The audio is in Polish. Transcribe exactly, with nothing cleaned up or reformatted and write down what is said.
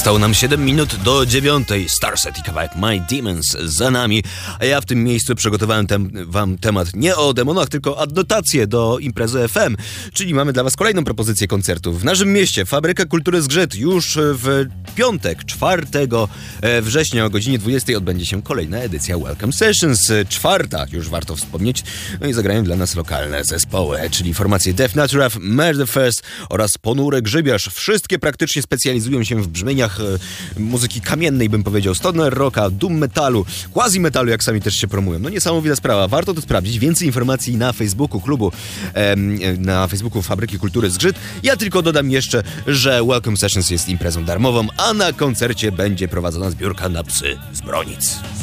Zostało nam siedem minut do dziewiątej. Starset i kawałek My Demons za nami. A ja w tym miejscu przygotowałem tem- wam temat nie o demonach, tylko adnotację do imprezy F M. Czyli mamy dla was kolejną propozycję koncertu. W naszym mieście Fabryka Kultury Zgrzyt już w piątek, czwartego września o godzinie dwudziestej odbędzie się kolejna edycja Welcome Sessions. Czwarta, już warto wspomnieć. No i zagrają dla nas lokalne zespoły, czyli formacje Death Naturaf, Murderfest oraz Ponury Grzybiarz. Wszystkie praktycznie specjalizują się w brzmieniach e, muzyki kamiennej, bym powiedział, stoner rocka, doom metalu, quasi metalu, jak sami też się promują. No niesamowita sprawa, warto to sprawdzić. Więcej informacji na Facebooku klubu, e, na Facebooku Fabryki Kultury Zgrzyt. Ja tylko dodam jeszcze, że Welcome Sessions jest imprezą darmową, a na koncercie będzie prowadzona zbiórka na psy z Bronic.